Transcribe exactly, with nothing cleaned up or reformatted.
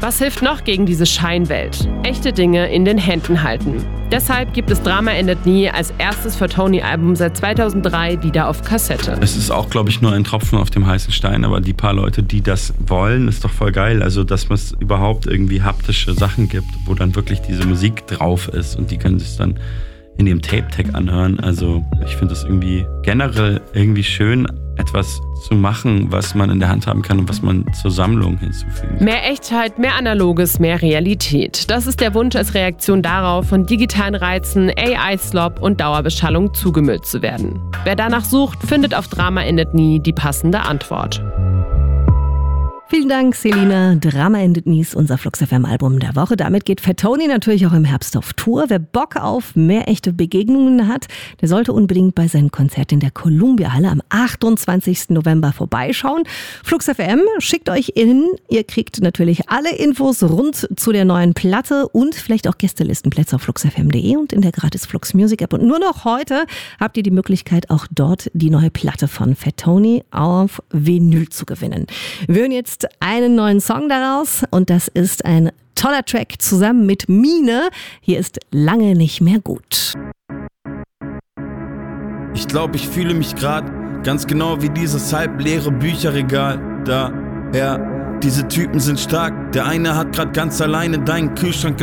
Was hilft noch gegen diese Scheinwelt? Echte Dinge in den Händen halten. Deshalb gibt es Drama endet nie als erstes Fatoni-Album seit zweitausenddrei wieder auf Kassette. Es ist auch, glaube ich, nur ein Tropfen auf dem heißen Stein, aber die paar Leute, die das wollen, ist doch voll geil. Also, dass es überhaupt irgendwie haptische Sachen gibt, wo dann wirklich diese Musik drauf ist und die können sich dann in dem Tape-Tag anhören. Also, ich finde das irgendwie generell irgendwie schön, etwas zu machen, was man in der Hand haben kann und was man zur Sammlung hinzufügen. Mehr Echtheit, mehr Analoges, mehr Realität. Das ist der Wunsch als Reaktion darauf, von digitalen Reizen, A I-Slop und Dauerbeschallung zugemüllt zu werden. Wer danach sucht, findet auf Drama endet nie die passende Antwort. Vielen Dank, Selina. Drama endet nie ist unser Flux F M-Album der Woche. Damit geht Fatoni natürlich auch im Herbst auf Tour. Wer Bock auf mehr echte Begegnungen hat, der sollte unbedingt bei seinem Konzert in der Columbia-Halle am achtundzwanzigsten November vorbeischauen. Flux F M schickt euch in. Ihr kriegt natürlich alle Infos rund zu der neuen Platte und vielleicht auch Gästelistenplätze auf flux f m punkt d e und in der gratis Flux Music App. Und nur noch heute habt ihr die Möglichkeit, auch dort die neue Platte von Fatoni auf Vinyl zu gewinnen. Wir hören jetzt einen neuen Song daraus und das ist ein toller Track zusammen mit Mine. Hier ist Lange nicht mehr gut. Ich glaube, ich fühle mich gerade ganz genau wie dieses halbleere Bücherregal da. Ja, diese Typen sind stark. Der eine hat gerade ganz alleine deinen Kühlschrank